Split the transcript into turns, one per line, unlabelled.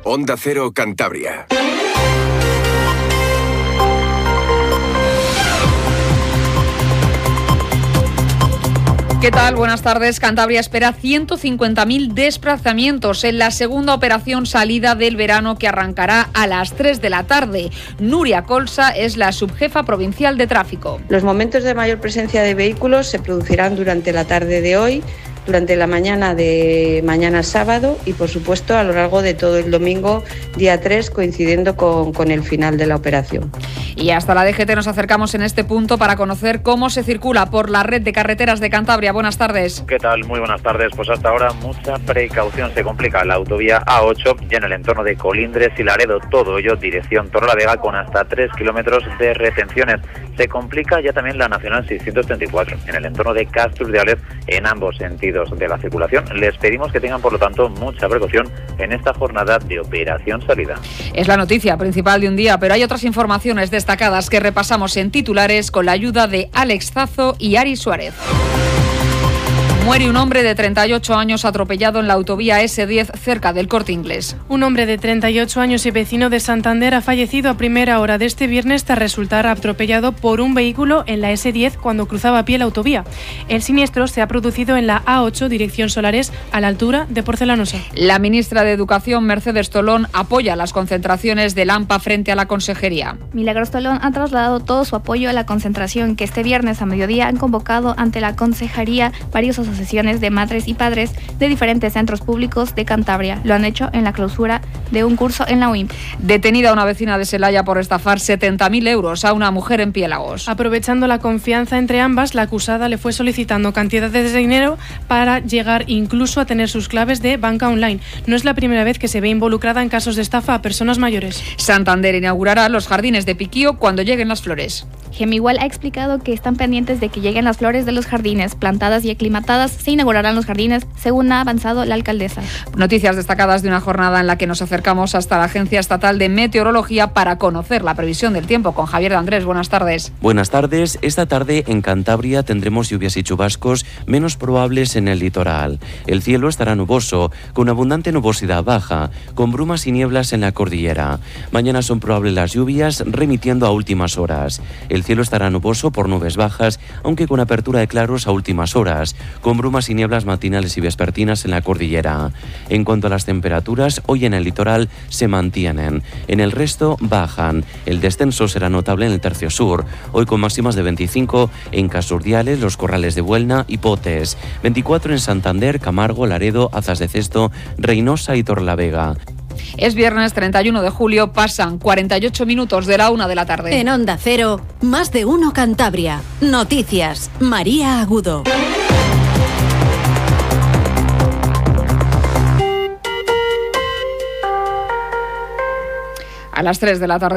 Onda Cero Cantabria.
¿Qué tal? Buenas tardes. Cantabria espera 150.000 desplazamientos en la segunda operación salida del verano que arrancará a las 3 de la tarde. Nuria Colsa es la subjefa provincial de tráfico.
Los momentos de mayor presencia de vehículos se producirán durante la tarde de hoy, durante la mañana de mañana sábado y, por supuesto, a lo largo de todo el domingo, día 3, coincidiendo con el final de la operación.
Y hasta la DGT nos acercamos en este punto para conocer cómo se circula por la red de carreteras de Cantabria. Buenas tardes.
¿Qué tal? Muy buenas tardes. Pues hasta ahora mucha precaución. Se complica la autovía A8 y en el entorno de Colindres y Laredo, todo ello dirección Torrelavega con hasta 3 kilómetros de retenciones. Se complica ya también la Nacional 634 en el entorno de Casturdiales en ambos sentidos de la circulación. Les pedimos que tengan, por lo tanto, mucha precaución en esta jornada de operación salida.
Es la noticia principal de un día, pero hay otras informaciones destacadas que repasamos en titulares con la ayuda de Alex Zazo y Ari Suárez. Muere un hombre de 38 años atropellado en la autovía S10 cerca del Corte Inglés.
Un hombre de 38 años y vecino de Santander ha fallecido a primera hora de este viernes tras resultar atropellado por un vehículo en la S10 cuando cruzaba a pie la autovía. El siniestro se ha producido en la A8 dirección Solares a la altura de Porcelanosa.
La ministra de Educación, Mercedes Tolón, apoya las concentraciones del AMPA frente a la consejería.
Milagros Tolón ha trasladado todo su apoyo a la concentración que este viernes a mediodía han convocado ante la consejería varios asociaciones de madres y padres de diferentes centros públicos de Cantabria. Lo han hecho en la clausura de un curso en la UIMP.
Detenida una vecina de Celaya por estafar 70.000 euros a una mujer en Piélagos.
Aprovechando la confianza entre ambas, la acusada le fue solicitando cantidades de dinero para llegar incluso a tener sus claves de banca online. No es la primera vez que se ve involucrada en casos de estafa a personas mayores.
Santander inaugurará los jardines de Piquío cuando lleguen las flores.
Gemigual ha explicado que están pendientes de que lleguen las flores de los jardines plantadas y aclimatadas. Se inaugurarán los jardines, según ha avanzado la alcaldesa.
Noticias destacadas de una jornada en la que nos acercamos hasta la Agencia Estatal de Meteorología para conocer la previsión del tiempo con Javier de Andrés. Buenas tardes.
Buenas tardes. Esta tarde en Cantabria tendremos lluvias y chubascos menos probables en el litoral. El cielo estará nuboso, con abundante nubosidad baja, con brumas y nieblas en la cordillera. Mañana son probables las lluvias, remitiendo a últimas horas. El cielo estará nuboso por nubes bajas, aunque con apertura de claros a últimas horas, con brumas y nieblas matinales y vespertinas en la cordillera. En cuanto a las temperaturas, hoy en el litoral se mantienen. En el resto bajan. El descenso será notable en el tercio sur, hoy con máximas de 25 en Casurdiales, Los Corrales de Buelna y Potes, 24 en Santander, Camargo, Laredo, Azas de Cesto, Reynosa y Torrelavega.
Es viernes 31 de julio, pasan 48 minutos de la 1 de la tarde.
En Onda Cero, Más de Uno Cantabria. Noticias, María Agudo.
A las 3 de la tarde.